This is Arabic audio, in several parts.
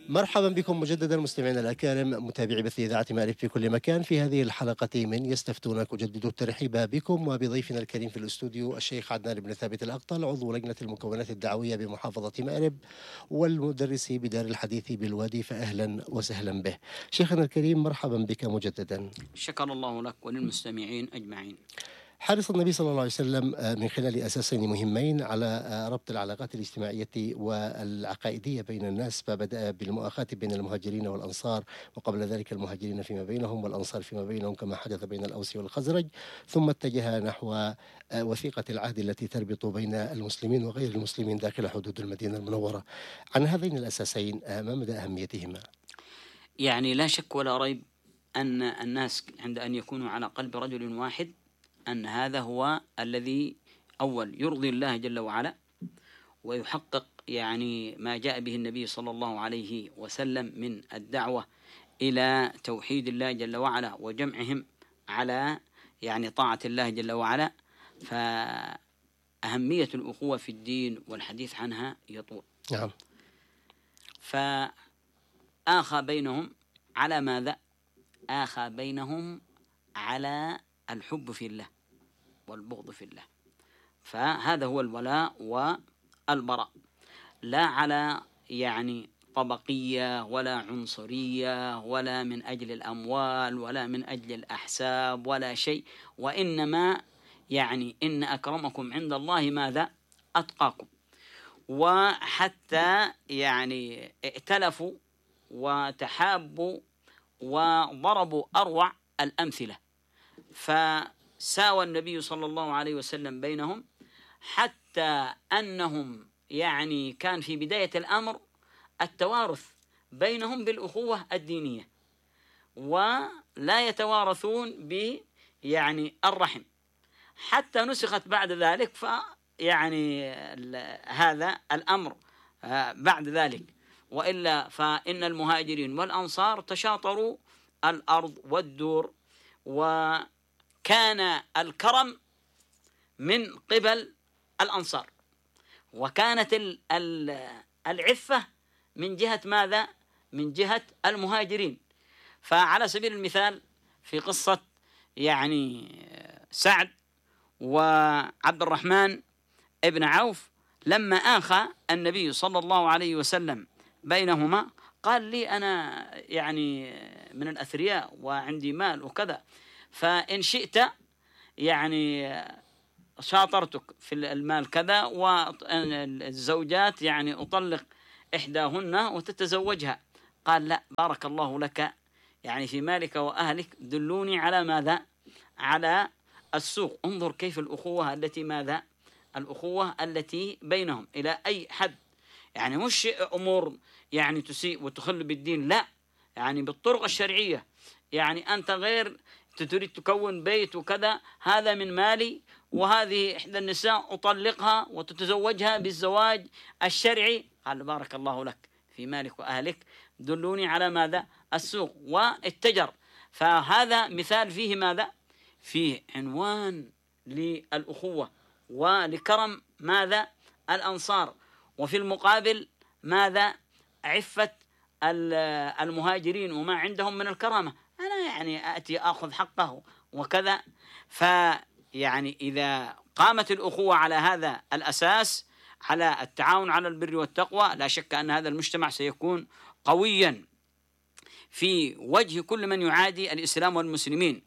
مرحبا بكم مجددا مستمعينا الأكارم متابعي بث إذاعة مأرب في كل مكان في هذه الحلقة من يستفتونك. أجدد الترحيب بكم وبضيفنا الكريم في الاستوديو الشيخ عدنان بن ثابت الأقطل، عضو لجنة المكونات الدعوية بمحافظة مأرب والمدرس بدار الحديث بالوادي، فأهلا وسهلا به. شيخنا الكريم مرحبا بك مجددا. شكر الله لك وللمستمعين أجمعين. حرص النبي صلى الله عليه وسلم من خلال أساسين مهمين على ربط العلاقات الاجتماعية والعقائدية بين الناس، فبدأ بالمؤاخاة بين المهاجرين والأنصار، وقبل ذلك المهاجرين فيما بينهم والأنصار فيما بينهم كما حدث بين الأوس والخزرج، ثم اتجه نحو وثيقة العهد التي تربط بين المسلمين وغير المسلمين داخل حدود المدينة المنورة. عن هذين الأساسين ما مدى أهميتهما؟ يعني لا شك ولا ريب أن الناس عند أن يكونوا على قلب رجل واحد أن هذا هو الذي أول يرضي الله جل وعلا ويحقق يعني ما جاء به النبي صلى الله عليه وسلم من الدعوة إلى توحيد الله جل وعلا وجمعهم على يعني طاعة الله جل وعلا. فأهمية الأخوة في الدين والحديث عنها يطول. نعم. فآخى بينهم على ماذا؟ آخى بينهم على الحب في الله والبغض في الله، فهذا هو الولاء والبراء، لا على يعني طبقية ولا عنصرية ولا من أجل الأموال ولا من أجل الأحساب ولا شيء، وإنما يعني إن أكرمكم عند الله ماذا؟ أتقاكم. وحتى يعني ائتلفوا وتحابوا وضربوا أروع الأمثلة، فساوى النبي صلى الله عليه وسلم بينهم حتى أنهم يعني كان في بداية الأمر التوارث بينهم بالأخوة الدينية، ولا يتوارثون يعني الرحم، حتى نسخت بعد ذلك فيعني هذا الأمر بعد ذلك، وإلا فإن المهاجرين والأنصار تشاطروا الأرض والدور، وكان الكرم من قبل الأنصار، وكانت العفة من جهة ماذا؟ من جهة المهاجرين. فعلى سبيل المثال في قصة يعني سعد وعبد الرحمن ابن عوف، لما آخى النبي صلى الله عليه وسلم بينهما قال لي أنا يعني من الأثرياء وعندي مال وكذا، فإن شئت يعني شاطرتك في المال كذا، والزوجات يعني أطلق إحداهن وتتزوجها. قال لا، بارك الله لك يعني في مالك وأهلك، دلوني على ماذا؟ على السوق. انظر كيف الأخوة التي ماذا؟ الأخوة التي بينهم إلى أي حد، يعني مش أمور يعني تسيء وتخل بالدين، لا، يعني بالطرق الشرعية. يعني أنت غير تريد تكون بيت وكذا، هذا من مالي وهذه إحدى النساء أطلقها وتتزوجها بالزواج الشرعي. قال بارك الله لك في مالك وأهلك، دلوني على ماذا؟ السوق، والتجر. فهذا مثال فيه ماذا؟ فيه عنوان للأخوة ولكرم ماذا؟ الأنصار، وفي المقابل ماذا؟ عفة المهاجرين وما عندهم من الكرامة. أنا يعني آتي أخذ حقه وكذا. فيعني إذا قامت الأخوة على هذا الأساس، على التعاون على البر والتقوى، لا شك أن هذا المجتمع سيكون قويا في وجه كل من يعادي الإسلام والمسلمين.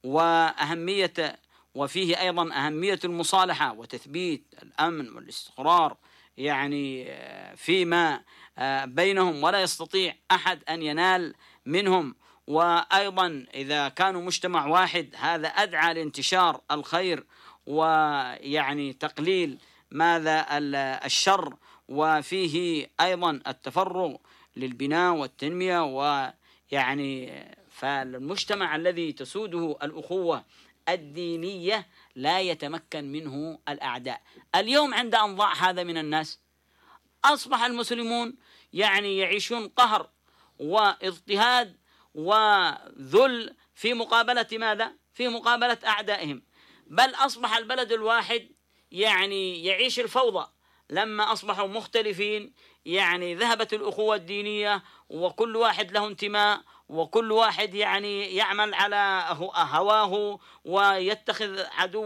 وفيه أيضا أهمية المصالحة وتثبيت الأمن والاستقرار يعني فيما بينهم، ولا يستطيع أحد أن ينال منهم. وأيضا إذا كانوا مجتمع واحد، هذا أدعى لانتشار الخير ويعني تقليل ماذا؟ الشر، وفيه أيضا التفرغ للبناء والتنمية. ويعني فالمجتمع الذي تسوده الأخوة الدينية لا يتمكن منه الأعداء. اليوم عند أن ضاع هذا من الناس، أصبح المسلمون يعني يعيشون قهر واضطهاد وذل في مقابلة ماذا؟ في مقابلة أعدائهم. بل أصبح البلد الواحد يعني يعيش الفوضى، لما أصبحوا مختلفين يعني ذهبت الأخوة الدينية، وكل واحد له انتماء، وكل واحد يعني يعمل على هواه ويتخذ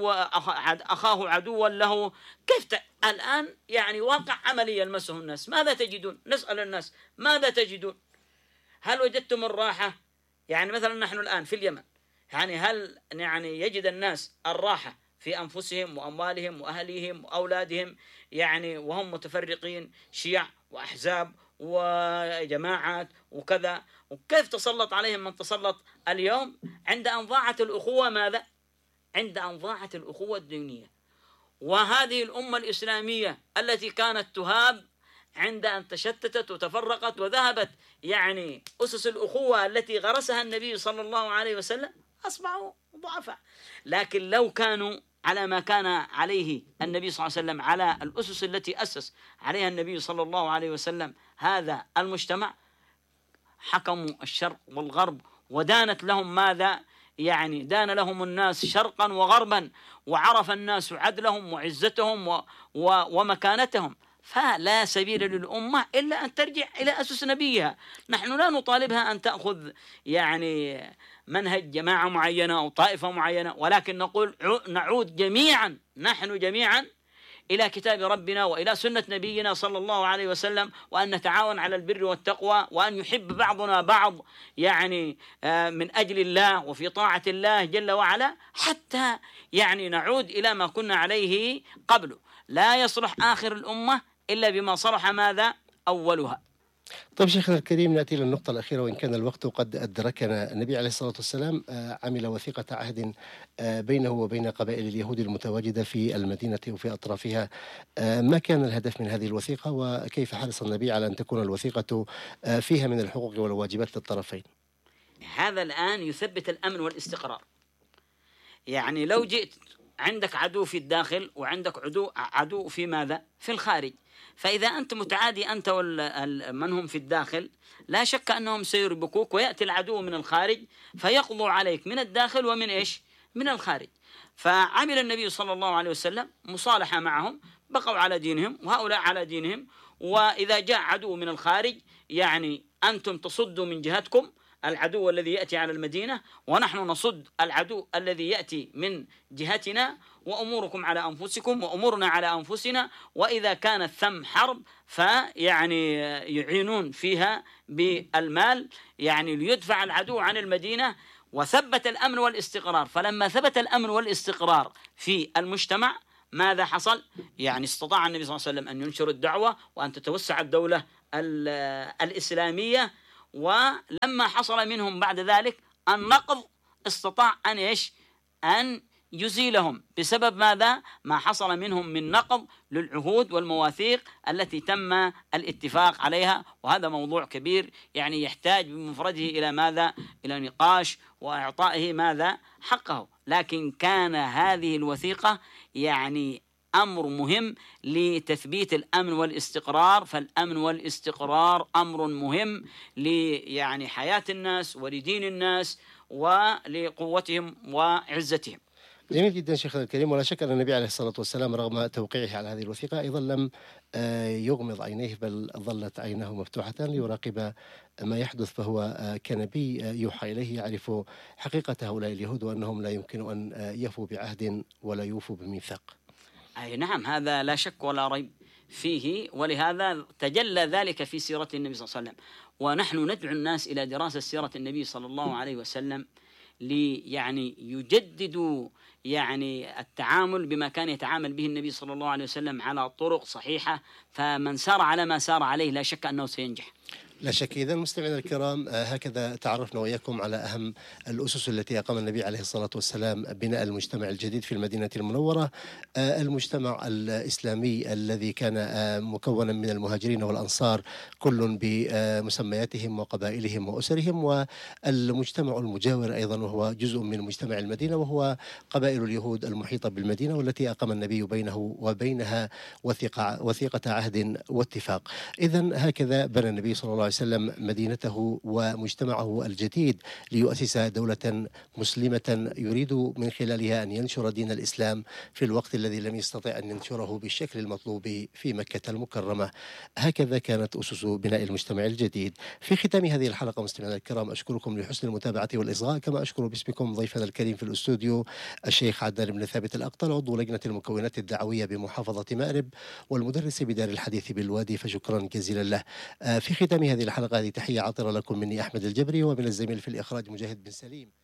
أخاه عدوا له. كيف الآن يعني واقع عملي يلمسه الناس، ماذا تجدون؟ نسأل الناس ماذا تجدون؟ هل وجدتم الراحة؟ يعني مثلا نحن الآن في اليمن، يعني هل يعني يجد الناس الراحة في أنفسهم وأموالهم وأهليهم وأولادهم، يعني وهم متفرقين شيع وأحزاب وجماعات وكذا؟ وكيف تسلط عليهم من تسلط اليوم عند أن ضاعت الأخوة؟ ماذا؟ عند أن ضاعت الأخوة الدينية. وهذه الأمة الإسلامية التي كانت تهاب عند أن تشتتت وتفرقت وذهبت يعني أسس الأخوة التي غرسها النبي صلى الله عليه وسلم، أصبحوا ضعفاء. لكن لو كانوا على ما كان عليه النبي صلى الله عليه وسلم، على الأسس التي أسس عليها النبي صلى الله عليه وسلم هذا المجتمع، حكموا الشرق والغرب ودانت لهم ماذا؟ يعني دان لهم الناس شرقا وغربا، وعرف الناس عدلهم وعزتهم ومكانتهم. فلا سبيل للأمة إلا أن ترجع إلى أسس نبيها. نحن لا نطالبها أن تأخذ يعني منهج جماعة معينة أو طائفة معينة، ولكن نقول نعود جميعا، نحن جميعا، إلى كتاب ربنا وإلى سنة نبينا صلى الله عليه وسلم، وأن نتعاون على البر والتقوى، وأن يحب بعضنا بعض يعني من أجل الله وفي طاعة الله جل وعلا، حتى يعني نعود إلى ما كنا عليه قبله. لا يصلح آخر الأمة إلا بما صلح ماذا؟ أولها. طيب شيخنا الكريم، نأتي للنقطة الأخيرة وإن كان الوقت قد أدركنا. النبي عليه الصلاة والسلام عمل وثيقة عهد بينه وبين قبائل اليهود المتواجدة في المدينة وفي أطرافها. ما كان الهدف من هذه الوثيقة، وكيف حرص النبي على أن تكون الوثيقة فيها من الحقوق والواجبات للطرفين؟ هذا الآن يثبت الأمن والاستقرار. يعني لو جئت عندك عدو في الداخل وعندك عدو في ماذا؟ في الخارج. فإذا أنت متعادي أنت من هم في الداخل، لا شك أنهم سيربكوك، ويأتي العدو من الخارج فيقضوا عليك من الداخل ومن إيش؟ من الخارج. فعمل النبي صلى الله عليه وسلم مصالحة معهم، بقوا على دينهم وهؤلاء على دينهم. وإذا جاء عدو من الخارج يعني أنتم تصدوا من جهتكم العدو الذي يأتي على المدينة، ونحن نصد العدو الذي يأتي من جهتنا، وأموركم على أنفسكم وأمورنا على أنفسنا. وإذا كانت ثم حرب فيعني يعينون فيها بالمال يعني ليدفع العدو عن المدينة، وثبت الأمن والاستقرار. فلما ثبت الأمن والاستقرار في المجتمع ماذا حصل؟ يعني استطاع النبي صلى الله عليه وسلم أن ينشر الدعوة وأن تتوسع الدولة الإسلامية. ولما حصل منهم بعد ذلك النقض، استطاع أن إيش؟ أن يزيلهم بسبب ماذا؟ ما حصل منهم من نقض للعهود والمواثيق التي تم الاتفاق عليها. وهذا موضوع كبير يعني يحتاج بمفرده إلى ماذا؟ إلى نقاش وإعطائه ماذا؟ حقه. لكن كان هذه الوثيقة يعني أمر مهم لتثبيت الأمن والاستقرار. فالأمن والاستقرار أمر مهم يعني حياة الناس ولدين الناس ولقوتهم وعزتهم. جميل جدا شيخنا الكريم. ولا شك أن النبي عليه الصلاة والسلام رغم توقيعه على هذه الوثيقة أيضا لم يغمض عينيه، بل ظلت عيناه مفتوحة ليراقب ما يحدث. فهو كنبي يوحى إليه يعرف حقيقة هؤلاء اليهود، وأنهم لا يمكن أن يفوا بعهد ولا يوفوا بميثاق. أي نعم، هذا لا شك ولا ريب فيه. ولهذا تجلى ذلك في سيرة النبي صلى الله عليه وسلم. ونحن ندعو الناس إلى دراسة سيرة النبي صلى الله عليه وسلم يعني يجددوا يعني التعامل بما كان يتعامل به النبي صلى الله عليه وسلم على طرق صحيحة. فمن سار على ما سار عليه لا شك أنه سينجح. لا شك. إذن مستمعينا الكرام، هكذا تعرفنا وإياكم على أهم الأسس التي أقام النبي عليه الصلاة والسلام بناء المجتمع الجديد في المدينة المنورة، المجتمع الإسلامي الذي كان مكونا من المهاجرين والأنصار كل بمسمياتهم وقبائلهم وأسرهم، والمجتمع المجاور أيضا وهو جزء من مجتمع المدينة، وهو قبائل اليهود المحيطة بالمدينة والتي أقام النبي بينه وبينها وثيقة عهد واتفاق. إذن هكذا بنى النبي صلى الله عليه وسلم مدينته ومجتمعه الجديد ليؤسس دولة مسلمة يريد من خلالها أن ينشر دين الإسلام في الوقت الذي لم يستطع أن ينشره بالشكل المطلوب في مكة المكرمة. هكذا كانت أسس بناء المجتمع الجديد. في ختام هذه الحلقة مستمعينا الكرام أشكركم لحسن المتابعة والإصغاء، كما أشكر باسمكم ضيفنا الكريم في الأستوديو الشيخ عدنان بن ثابت الأقطر، عضو لجنة المكونات الدعوية بمحافظة مأرب والمدرس بدار الحديث بالوادي، فشكرا جزيلا له. في ختام هذه الحلقة هذه تحية عاطرة لكم مني أحمد الجبري ومن الزميل في الإخراج مجاهد بن سليم.